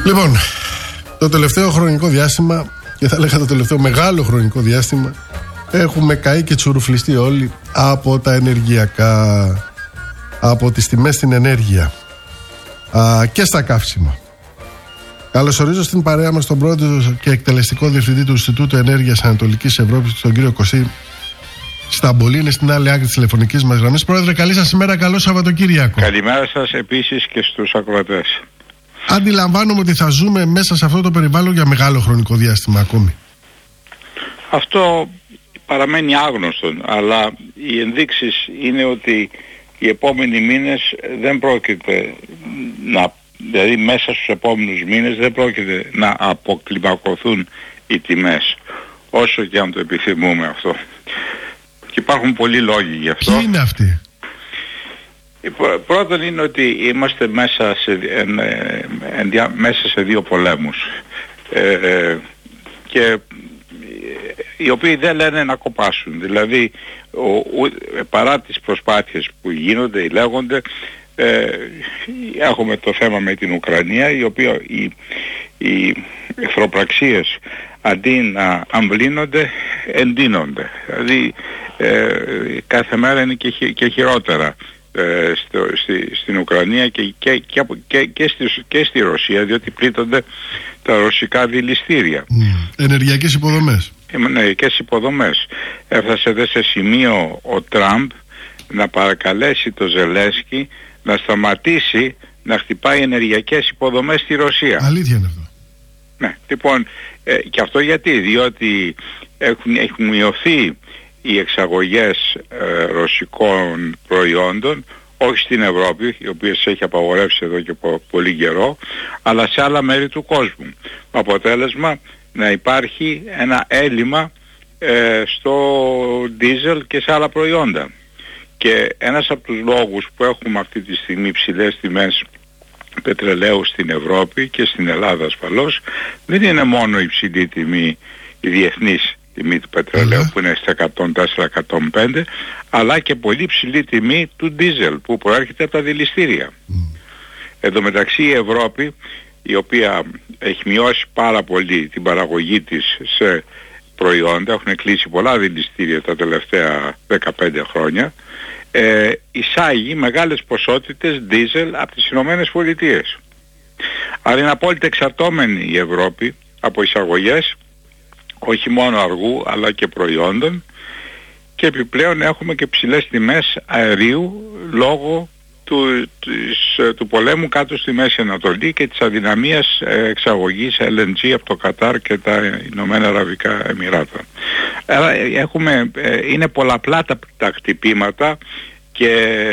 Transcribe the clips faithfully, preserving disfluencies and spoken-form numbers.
Λοιπόν, το τελευταίο χρονικό διάστημα, και θα λέγα το τελευταίο μεγάλο χρονικό διάστημα, έχουμε καεί και τσουρουφλιστεί όλοι από τα ενεργειακά, από τις τιμές στην ενέργεια α, και στα καύσιμα. Καλωσορίζω στην παρέα μας τον πρόεδρο και εκτελεστικό διευθυντή του Ινστιτούτου Ενέργειας Ανατολικής Ευρώπης, τον κύριο Κωστή Σταμπολή. Είναι στην άλλη άκρη της τηλεφωνικής μας γραμμής. Πρόεδρε, καλή σας ημέρα, καλό Σαββατοκύριακο. Καλημέρα σας επίσης και στους ακροατές. Αντιλαμβάνομαι ότι θα ζούμε μέσα σε αυτό το περιβάλλον για μεγάλο χρονικό διάστημα ακόμη. Αυτό παραμένει άγνωστο, αλλά οι ενδείξεις είναι ότι οι επόμενοι μήνες δεν πρόκειται να, δηλαδή μέσα στους επόμενους μήνες δεν πρόκειται να αποκλιμακωθούν οι τιμές, όσο και αν το επιθυμούμε αυτό. Και υπάρχουν πολλοί λόγοι γι' αυτό. Ποιοι είναι αυτοί? Πρώτον είναι ότι είμαστε μέσα σε, εν, εν, μέσα σε δύο πολέμους ε, και οι οποίοι δεν λένε να κοπάσουν. Δηλαδή ο, ο, παρά τις προσπάθειες που γίνονται ή λέγονται, ε, έχουμε το θέμα με την Ουκρανία, η οποία οι, οι εχθροπραξίες αντί να αμβλύνονται εντείνονται. Δηλαδή ε, κάθε μέρα είναι και, χει, και χειρότερα ε, στο, στη, στην Ουκρανία και, και, και, και, και, στη, και στη Ρωσία, διότι πλήττονται τα ρωσικά δηληστήρια. Mm. Ενεργειακές υποδομές. Ενεργειακές υποδομές. Έφτασε δε σε σημείο ο Τραμπ να παρακαλέσει το Ζελένσκι να σταματήσει να χτυπάει ενεργειακές υποδομές στη Ρωσία. Αλήθεια είναι αυτό. Ναι, λοιπόν, ε, και αυτό γιατί, διότι έχουν, έχουν μειωθεί οι εξαγωγές ε, ρωσικών προϊόντων, όχι στην Ευρώπη, η οποία σε έχει απαγορεύσει εδώ και πο, πολύ καιρό, αλλά σε άλλα μέρη του κόσμου. Αποτέλεσμα να υπάρχει ένα έλλειμμα ε, στο ντίζελ και σε άλλα προϊόντα. Και ένας από τους λόγους που έχουμε αυτή τη στιγμή ψηλές τιμές πετρελαίου στην Ευρώπη και στην Ελλάδα ασφαλώς, δεν είναι μόνο η υψηλή τιμή, η διεθνής τιμή του πετρελαίου mm-hmm. που είναι στα εκατόν τέσσερα εκατόν πέντε, αλλά και πολύ ψηλή τιμή του ντίζελ που προέρχεται από τα δηληστήρια. Mm. Εν τω μεταξύ η Ευρώπη, η οποία έχει μειώσει πάρα πολύ την παραγωγή της σε προϊόντα, έχουν κλείσει πολλά δηληστήρια τα τελευταία δεκαπέντε χρόνια, ε, εισάγει μεγάλες ποσότητες ντίζελ από τις Ηνωμένες Πολιτείες. Άρα είναι απόλυτα εξαρτώμενη η Ευρώπη από εισαγωγές, όχι μόνο αργού αλλά και προϊόντων, και επιπλέον έχουμε και ψηλές τιμές αερίου λόγω του, της, του πολέμου κάτω στη Μέση Ανατολή και της αδυναμίας εξαγωγής ελ εν τζι από το Κατάρ και τα Ηνωμένα Αραβικά Εμιράτα. Άρα έχουμε, είναι πολλαπλά τα, τα χτυπήματα και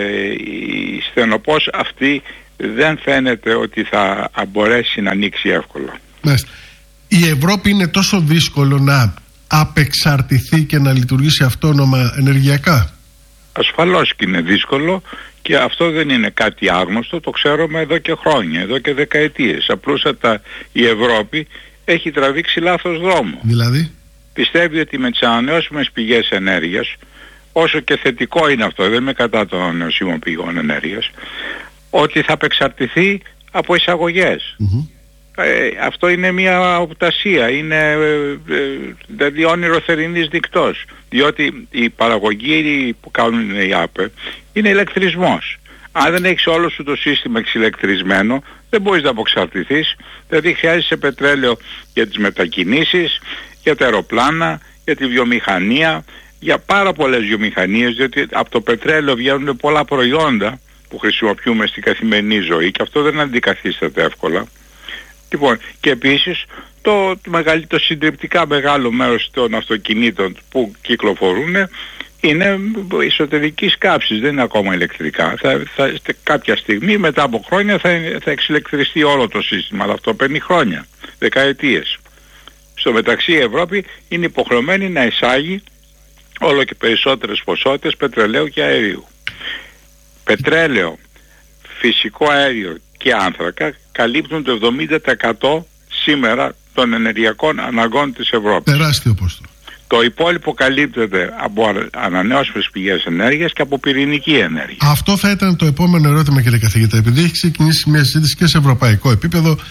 η στενοπός αυτή δεν φαίνεται ότι θα μπορέσει να ανοίξει εύκολα. Μάλιστα. Η Ευρώπη είναι τόσο δύσκολο να απεξαρτηθεί και να λειτουργήσει αυτόνομα ενεργειακά? Ασφαλώς και είναι δύσκολο, και αυτό δεν είναι κάτι άγνωστο, το ξέρουμε εδώ και χρόνια, εδώ και δεκαετίες. Απλούστατα η Ευρώπη έχει τραβήξει λάθος δρόμο. Δηλαδή? Πιστεύει ότι με τις ανανεώσιμες πηγές ενέργειας, όσο και θετικό είναι αυτό, δεν είμαι κατά των ανανεώσιμων πηγών ενέργειας, ότι θα απεξαρτηθεί από εισαγωγές. Mm-hmm. Ε, αυτό είναι μια οπτασία, είναι ε, δηλαδή όνειρο θερινής νυχτός, διότι η παραγωγή που κάνουν οι ΑΠΕ είναι ηλεκτρισμός. Αν δεν έχεις όλο σου το σύστημα εξηλεκτρισμένο, δεν μπορείς να αποξαρτηθείς, δηλαδή χρειάζεσαι πετρέλαιο για τις μετακινήσεις, για τα αεροπλάνα, για τη βιομηχανία, για πάρα πολλές βιομηχανίες, διότι από το πετρέλαιο βγαίνουν πολλά προϊόντα που χρησιμοποιούμε στην καθημερινή ζωή και αυτό δεν αντικαθίσταται εύκολα. Λοιπόν, και επίσης το, το, μεγαλύτερο, το συντριπτικά μεγάλο μέρος των αυτοκινήτων που κυκλοφορούν είναι εσωτερικής καύσης, δεν είναι ακόμα ηλεκτρικά. Θα, θα, κάποια στιγμή μετά από χρόνια θα, θα εξηλεκτριστεί όλο το σύστημα, αλλά αυτό παίρνει χρόνια, δεκαετίες. Στο μεταξύ η Ευρώπη είναι υποχρεωμένη να εισάγει όλο και περισσότερες ποσότητες πετρελαίου και αερίου. Πετρέλαιο, φυσικό αέριο και άνθρακα καλύπτουν το εβδομήντα τοις εκατό σήμερα των ενεργειακών αναγκών της Ευρώπης. Τεράστιο ποσό. Το υπόλοιπο καλύπτεται από ανανεώσιμες πηγές ενέργειας και από πυρηνική ενέργεια. Αυτό θα ήταν το επόμενο ερώτημα, κύριε καθηγητά. Επειδή έχει ξεκινήσει μια συζήτηση και σε ευρωπαϊκό επίπεδο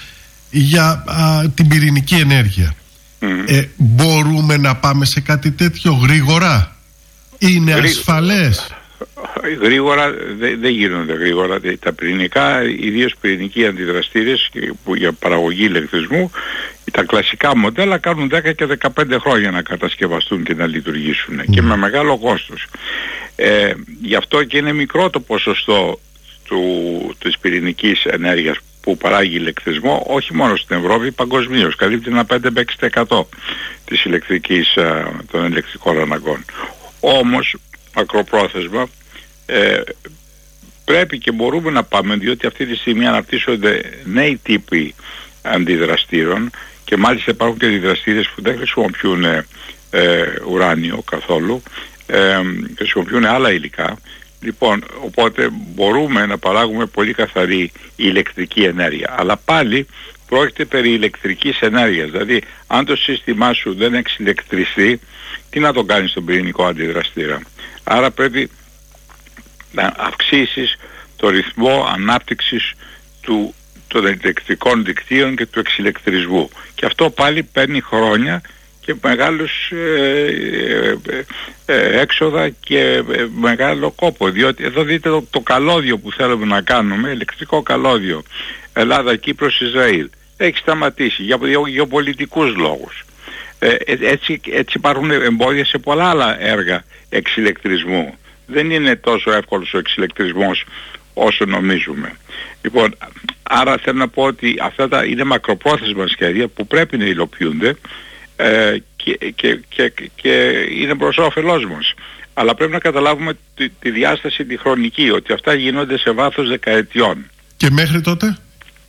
για α, την πυρηνική ενέργεια. Mm. Ε, μπορούμε να πάμε σε κάτι τέτοιο γρήγορα? Είναι Γρή... ασφαλές? Γρήγορα δεν δε γίνονται γρήγορα. Τα πυρηνικά, ιδίως πυρηνικοί αντιδραστήρες που για παραγωγή ηλεκτρισμού, τα κλασικά μοντέλα κάνουν δέκα και δεκαπέντε χρόνια να κατασκευαστούν και να λειτουργήσουν mm. και με μεγάλο κόστος. Ε, γι' αυτό και είναι μικρό το ποσοστό του, της πυρηνικής ενέργειας που παράγει ηλεκτρισμό, όχι μόνο στην Ευρώπη, παγκοσμίως. Καλύπτει ένα πέντε με έξι τοις εκατό της ηλεκτρικής, των ηλεκτρικών αναγκών. Όμως, μακροπρόθεσμα, ε, πρέπει και μπορούμε να πάμε, διότι αυτή τη στιγμή αναπτύσσονται νέοι τύποι αντιδραστήρων και μάλιστα υπάρχουν και αντιδραστήρες που δεν χρησιμοποιούν ε, ουράνιο καθόλου, ε, χρησιμοποιούν άλλα υλικά. Λοιπόν, οπότε μπορούμε να παράγουμε πολύ καθαρή ηλεκτρική ενέργεια. Αλλά πάλι πρόκειται περί ηλεκτρικής ενέργειας. Δηλαδή, αν το σύστημά σου δεν εξηλεκτριστεί, τι να το κάνεις στον πυρηνικό αντιδραστήρα? Άρα πρέπει να αυξήσεις το ρυθμό ανάπτυξης του, των ηλεκτρικών δικτύων και του εξηλεκτρισμού. Και αυτό πάλι παίρνει χρόνια και μεγάλους ε, ε, ε, έξοδα και ε, μεγάλο κόπο, διότι εδώ δείτε το, το καλώδιο που θέλουμε να κάνουμε, ηλεκτρικό καλώδιο Ελλάδα, Κύπρος, Ισραήλ, έχει σταματήσει για γεωπολιτικούς λόγους. Ε, έτσι, έτσι υπάρχουν εμπόδια σε πολλά άλλα έργα εξηλεκτρισμού. Δεν είναι τόσο εύκολος ο εξηλεκτρισμός όσο νομίζουμε. Λοιπόν, άρα θέλω να πω ότι αυτά τα είναι μακροπρόθεσμα σχέδια που πρέπει να υλοποιούνται ε, και, και, και, και είναι προς όφελός μας. Αλλά πρέπει να καταλάβουμε τη, τη διάσταση τη χρονική, ότι αυτά γίνονται σε βάθος δεκαετιών. Και μέχρι τότε?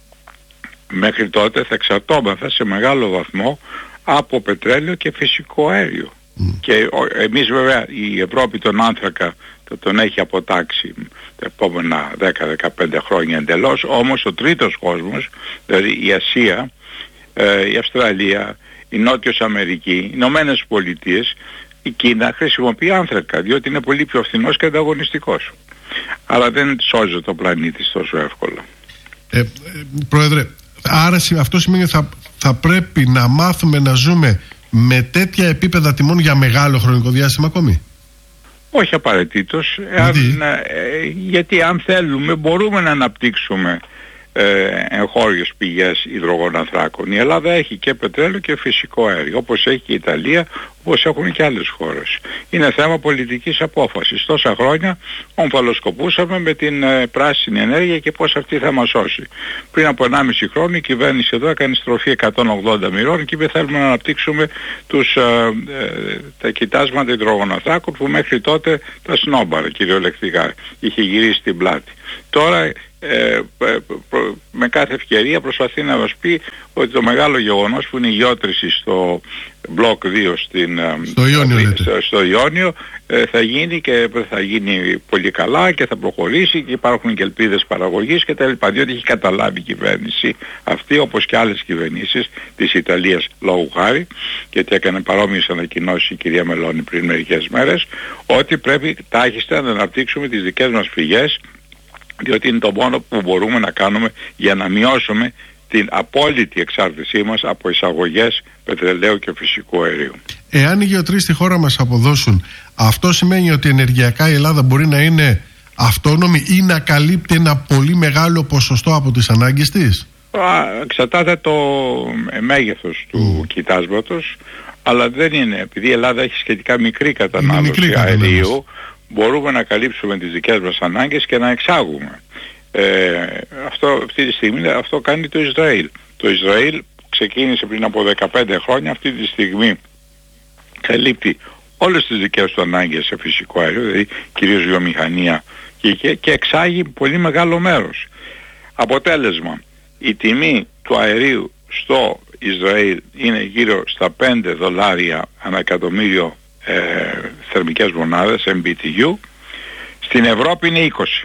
Μέχρι τότε θα εξαρτώμεθα σε μεγάλο βαθμό από πετρέλαιο και φυσικό αέριο. Mm. Και ο, εμείς βέβαια η Ευρώπη τον άνθρακα το, τον έχει αποτάξει τα επόμενα δέκα με δεκαπέντε χρόνια εντελώς, όμως ο τρίτος κόσμος, δηλαδή η Ασία, ε, η Αυστραλία, η Νότιος Αμερική, οι Ηνωμένες Πολιτείες, η Κίνα χρησιμοποιεί άνθρακα, διότι είναι πολύ πιο φθηνός και ανταγωνιστικός. Αλλά δεν σώζει το πλανήτη τόσο εύκολα. Ε, ε, Πρόεδρε, άρα αυτό σημαίνει ότι θα, θα πρέπει να μάθουμε να ζούμε με τέτοια επίπεδα τιμών για μεγάλο χρονικό διάστημα ακόμη? Όχι απαραίτητος, γιατί, ε, γιατί αν θέλουμε μπορούμε να αναπτύξουμε ε, εγχώριες πηγές υδρογονανθράκων. Η Ελλάδα έχει και πετρέλαιο και φυσικό αέριο, όπως έχει και η Ιταλία, όπως έχουν και άλλες χώρες. Είναι θέμα πολιτικής απόφασης. Τόσα χρόνια ομφαλοσκοπούσαμε με την ε, πράσινη ενέργεια και πώς αυτή θα μας σώσει. Πριν από ενάμιση χρόνο η κυβέρνηση εδώ έκανε στροφή εκατόν ογδόντα μοιρών και είπε θέλουμε να αναπτύξουμε τους, ε, ε, τα κοιτάσματα υδρογονανθράκων που μέχρι τότε τα σνόμπαρε κυριολεκτικά. Είχε γυρίσει την πλάτη. Τώρα ε, με κάθε ευκαιρία προσπαθεί να μας πει ότι το μεγάλο γεγονός που είναι η γεώτρηση στο μπλοκ δύο στην, στο, Ιόνιο, στο, στο Ιόνιο ε, θα γίνει και θα γίνει πολύ καλά και θα προχωρήσει και υπάρχουν και ελπίδες παραγωγής και τα λοιπά, διότι έχει καταλάβει η κυβέρνηση αυτή, όπως και άλλες κυβερνήσεις της Ιταλίας λόγου χάρη, γιατί έκανε παρόμοιες ανακοινώσεις η κυρία Μελώνη πριν μερικές μέρες, ότι πρέπει τάχιστα να αναπτύξουμε τις δικές μας πηγές, διότι είναι το μόνο που μπορούμε να κάνουμε για να μειώσουμε την απόλυτη εξάρτησή μας από εισαγωγές πετρελαίου και φυσικού αερίου. Εάν οι γεωτρείς στη χώρα μας αποδώσουν, αυτό σημαίνει ότι ενεργειακά η Ελλάδα μπορεί να είναι αυτόνομη ή να καλύπτει ένα πολύ μεγάλο ποσοστό από τις ανάγκες της? Εξαρτάται το μέγεθος του mm. κοιτάσματος, αλλά δεν είναι. Επειδή η Ελλάδα έχει σχετικά μικρή κατανάλωση μικρή αερίου, μπορούμε να καλύψουμε τις δικές μας ανάγκες και να εξάγουμε. Ε, αυτό, αυτή τη στιγμή αυτό κάνει το Ισραήλ. Το Ισραήλ ξεκίνησε πριν από δεκαπέντε χρόνια, αυτή τη στιγμή καλύπτει όλες τις δικές του ανάγκες σε φυσικό αέριο, δηλαδή κυρίως βιομηχανία και, και, και εξάγει πολύ μεγάλο μέρος. Αποτέλεσμα, η τιμή του αερίου στο Ισραήλ είναι γύρω στα πέντε δολάρια ανά εκατομμύριο ε, θερμικές μονάδες, εμ μπι τι γιου. Στην Ευρώπη είναι είκοσι.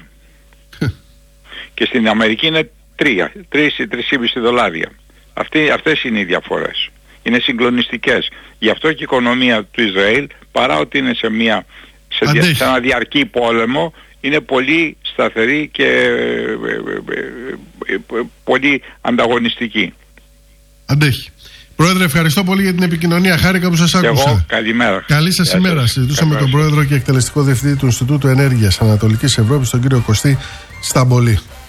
Και στην Αμερική είναι τρία, τρία με τρία κόμμα πέντε δολάρια. Αυτοί, αυτές είναι οι διαφορές. Είναι συγκλονιστικές. Γι' αυτό και η οικονομία του Ισραήλ, παρά ότι είναι σε, μια, σε, δια, σε ένα διαρκή πόλεμο, είναι πολύ σταθερή και ε, ε, ε, ε, πολύ ανταγωνιστική. Αντέχει. Πρόεδρε, ευχαριστώ πολύ για την επικοινωνία. Χάρηκα που σας άκουσα. Εγώ, καλημέρα. Καλή σας ημέρα. Συζητούσαμε τον Πρόεδρο και εκτελεστικό διευθυντή του Ινστιτούτου Ενέργειας Ανατολικής Ευρώπης, τον κύριο Κωστή Σταμπολή.